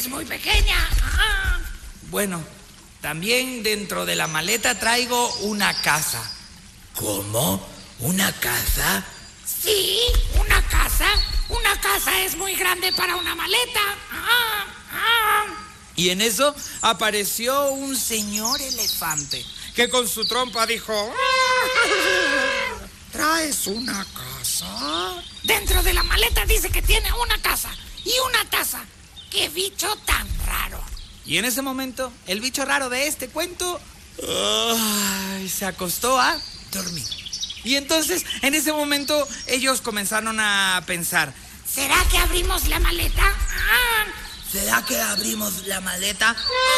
es muy pequeña. Ah. Bueno, también dentro de la maleta traigo una casa. ¿Cómo? ¿Una casa? Sí, una casa. Una casa es muy grande para una maleta. Ah, ah. Y en eso apareció un señor elefante que con su trompa dijo: ¿traes una casa? Dentro de la maleta dice que tiene una casa y una taza. ¡Qué bicho tan raro! Y en ese momento, el bicho raro de este cuento se acostó a dormir. Y entonces, en ese momento, ellos comenzaron a pensar: ¿será que abrimos la maleta? Ah. ¿Será que abrimos la maleta?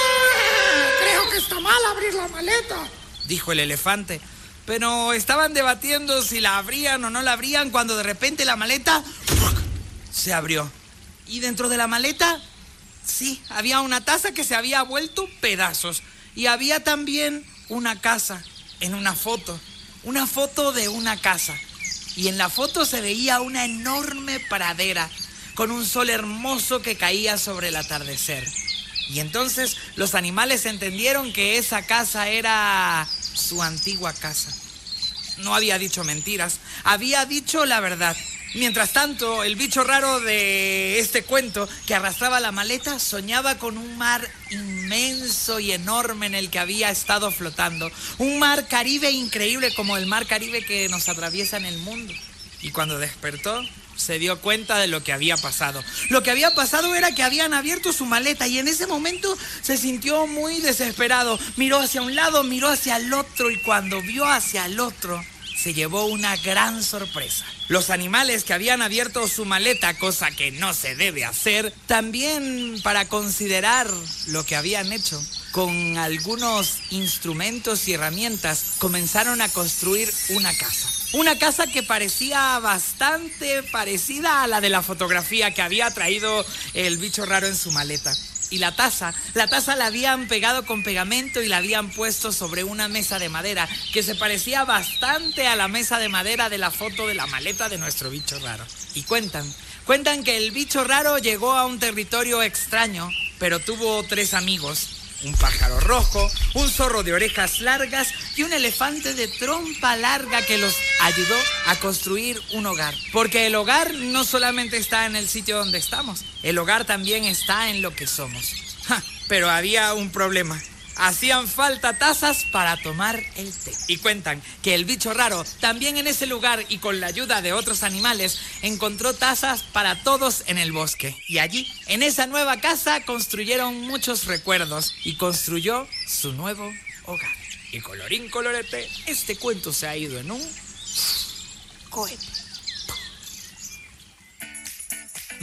Creo que está mal abrir la maleta, dijo el elefante. Pero estaban debatiendo si la abrían o no la abrían cuando de repente la maleta se abrió. Y dentro de la maleta, sí, había una taza que se había vuelto pedazos. Y había también una casa en una foto de una casa. Y en la foto se veía una enorme pradera con un sol hermoso que caía sobre el atardecer. Y entonces los animales entendieron que esa casa era su antigua casa. No había dicho mentiras, había dicho la verdad. Mientras tanto, el bicho raro de este cuento, que arrastraba la maleta, soñaba con un mar inmenso y enorme en el que había estado flotando. Un mar Caribe increíble como el mar Caribe que nos atraviesa en el mundo. Y cuando despertó, se dio cuenta de lo que había pasado. Lo que había pasado era que habían abierto su maleta y en ese momento se sintió muy desesperado. Miró hacia un lado, miró hacia el otro y cuando vio hacia el otro, se llevó una gran sorpresa. Los animales que habían abierto su maleta, cosa que no se debe hacer, también para considerar lo que habían hecho, con algunos instrumentos y herramientas, comenzaron a construir una casa. Una casa que parecía bastante parecida a la de la fotografía que había traído el bicho raro en su maleta. Y la taza la habían pegado con pegamento y la habían puesto sobre una mesa de madera que se parecía bastante a la mesa de madera de la foto de la maleta de nuestro bicho raro. Y cuentan que el bicho raro llegó a un territorio extraño, pero tuvo 3 amigos. Un pájaro rojo, un zorro de orejas largas y un elefante de trompa larga que los ayudó a construir un hogar. Porque el hogar no solamente está en el sitio donde estamos, el hogar también está en lo que somos. Pero había un problema. Hacían falta tazas para tomar el té. Y cuentan que el bicho raro también en ese lugar y con la ayuda de otros animales encontró tazas para todos en el bosque. Y allí, en esa nueva casa, construyeron muchos recuerdos y construyó su nuevo hogar. Y colorín colorete, este cuento se ha ido en un cohete.